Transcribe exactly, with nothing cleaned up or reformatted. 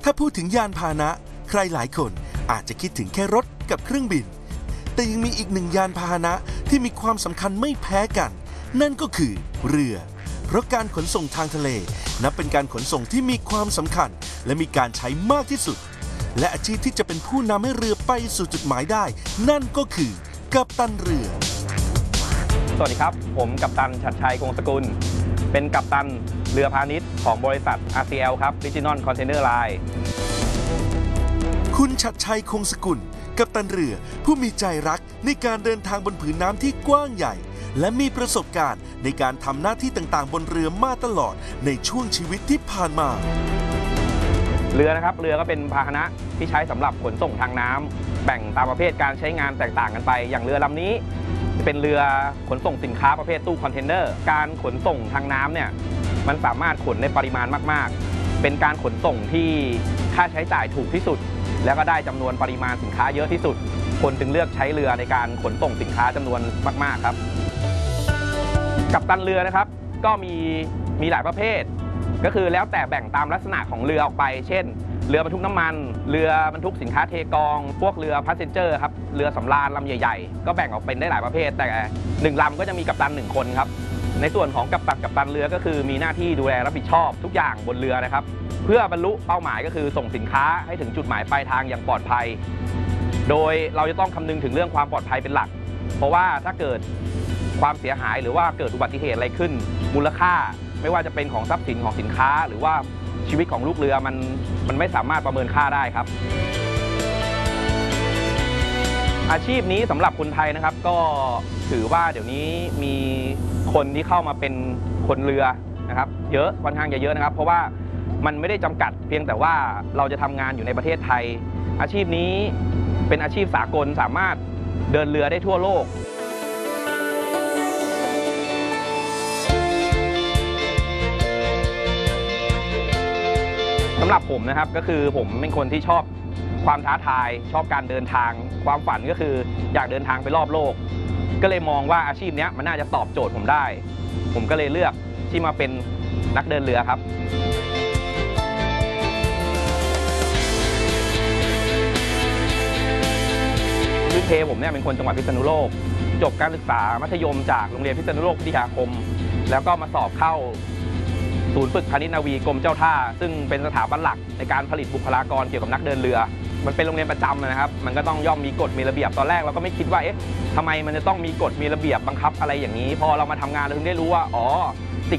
ถ้าพูดถึงยานพาหนะใครหลายคนอาจจะคิดถึงแค่รถกับเครื่องบินแต่ยังมีอีกหนึ่งยานพาหนะที่มีความสำคัญไม่แพ้กันนั่นก็คือเรือเพราะการขนส่งทางทะเลนับเป็นการขนส่งที่มีความสำคัญและมีการใช้มากที่สุดและอาชีพที่จะเป็นผู้นำให้เรือไปสู่จุดหมายได้นั่นก็คือกัปตันเรือสวัสดีครับผมกัปตันฉัตรชัยคงสกุลเป็นกัปตันเรือพาณิชย์ของบริษัท อาร์ ซี แอล ครับ Regional Container Line คุณฉัตรชัยคงสกุลกัปตันเรือผู้มีใจรักในการเดินทางบนผืนน้ำที่กว้างใหญ่และมีประสบการณ์ในการทำหน้าที่ต่างๆบนเรือมาตลอดในช่วงชีวิตที่ผ่านมาเรือนะครับเรือก็เป็นพาหนะที่ใช้สำหรับขนส่งทางน้ำแบ่งตามประเภทการใช้งานแตกต่างกันไปอย่างเรือลำนี้เป็นเรือขนส่งสินค้าประเภทตู้คอนเทนเนอร์การขนส่งทางน้ำเนี่ยมันสามารถขนในปริมาณมากๆเป็นการขนส่งที่ค่าใช้จ่ายถูกที่สุดแล้วก็ได้จำนวนปริมาณสินค้าเยอะที่สุดคนจึงเลือกใช้เรือในการขนส่งสินค้าจำนวนมากๆครับกัปตันเรือนะครับก็มีมีหลายประเภทก็คือแล้วแต่แบ่งตามลักษณะของเรือออกไปเช่นเรือบรรทุกน้ำมันเรือบรรทุกสินค้าเทกองพวกเรือพาสเซนเจอร์ครับเรือสำราญลำใหญ่ๆก็แบ่งออกเป็นได้หลายประเภทแต่หนึ่งลำก็จะมีกัปตันหนึ่งคนครับในส่วนของกัปตันกัปตันเรือก็คือมีหน้าที่ดูแลรับผิดชอบทุกอย่างบนเรือนะครับเพื่อบรรลุเป้าหมายก็คือส่งสินค้าให้ถึงจุดหมายปลายทางอย่างปลอดภัยโดยเราจะต้องคำนึงถึงเรื่องความปลอดภัยเป็นหลักเพราะว่าถ้าเกิดความเสียหายหรือว่าเกิดอุบัติเหตุอะไรขึ้นมูลค่าไม่ว่าจะเป็นของทรัพย์สินของสินค้าหรือว่าชีวิตของลูกเรือมันมันไม่สามารถประเมินค่าได้ครับอาชีพนี้สำหรับคนไทยนะครับก็ถือว่าเดี๋ยวนี้มีคนที่เข้ามาเป็นคนเรือนะครับเยอะค่อนข้างจะเยอะนะครับเพราะว่ามันไม่ได้จำกัดเพียงแต่ว่าเราจะทำงานอยู่ในประเทศไทยอาชีพนี้เป็นอาชีพสากลสามารถเดินเรือได้ทั่วโลกสำหรับผมนะครับก็คือผมเป็นคนที่ชอบความท้าทายชอบการเดินทางความฝันก็คืออยากเดินทางไปรอบโลกก็เลยมองว่าอาชีพนี้มันน่าจะตอบโจทย์ผมได้ผมก็เลยเลือกที่มาเป็นนักเดินเรือครับพื้นเพผมเนี่ยเป็นคนจังหวัดพิษณุโลกจบการศึกษามัธยมจากโรงเรียนพิษณุโลกวิทยาคมแล้วก็มาสอบเข้าศูนย์ฝึกพาณิชย์นาวีกรมเจ้าท่าซึ่งเป็นสถาบันหลักในการผลิตบุคลากรเกี่ยวกับนักเดินเรือมันเป็นโรงเรียนประจำนะครับมันก็ต้องย่อมมีกฎมีระเบียบตอนแรกเราก็ไม่คิดว่าเอ๊ะทำไมมันจะต้องมีกฎมีระเบียบบังคับอะไรอย่างนี้พอเรามาทำงานเราถึงได้รู้ว่าอ๋อ